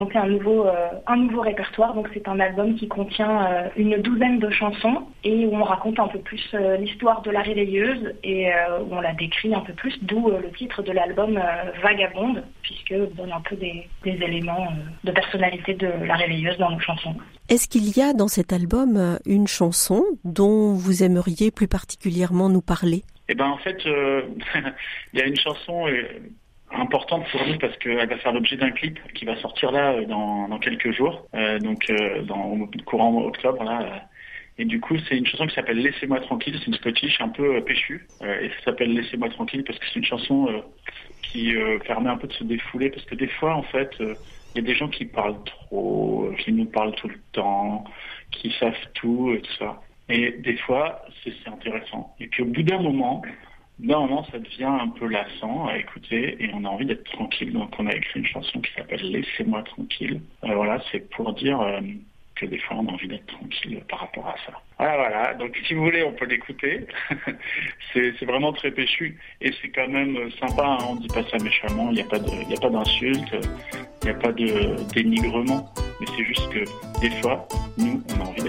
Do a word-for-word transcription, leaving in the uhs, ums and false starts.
Donc un nouveau, euh, un nouveau répertoire, donc c'est un album qui contient euh, une douzaine de chansons et où on raconte un peu plus euh, l'histoire de la réveilleuse et euh, où on la décrit un peu plus, d'où euh, le titre de l'album euh, Vagabonde, puisque on donne un peu des, des éléments euh, de personnalité de la réveilleuse dans nos chansons. Est-ce qu'il y a dans cet album une chanson dont vous aimeriez plus particulièrement nous parler ? Eh ben en fait, euh, il y a une chanson... Euh, importante pour nous parce qu'elle va faire l'objet d'un clip qui va sortir là dans, dans quelques jours, euh, donc euh, dans courant octobre là. Euh, et du coup, c'est une chanson qui s'appelle Laissez-moi tranquille. C'est une Scottish un peu euh, péchue euh, et ça s'appelle Laissez-moi tranquille parce que c'est une chanson euh, qui euh, permet un peu de se défouler parce que des fois, en fait, il euh, y a des gens qui parlent trop, euh, qui nous parlent tout le temps, qui savent tout et tout ça. Et des fois, c'est, c'est intéressant. Et puis au bout d'un moment. D'un moment, ça devient un peu lassant à écouter et on a envie d'être tranquille. Donc, on a écrit une chanson qui s'appelle Laissez-moi tranquille. Euh, voilà, c'est pour dire euh, que des fois, on a envie d'être tranquille par rapport à ça. Voilà, voilà. Donc, si vous voulez, on peut l'écouter. c'est, c'est vraiment très péchu et c'est quand même sympa. Hein. On dit pas ça méchamment. Il n'y a pas de, il n'y a pas d'insulte. Il n'y a pas de dénigrement. Mais c'est juste que des fois, nous, on a envie d'être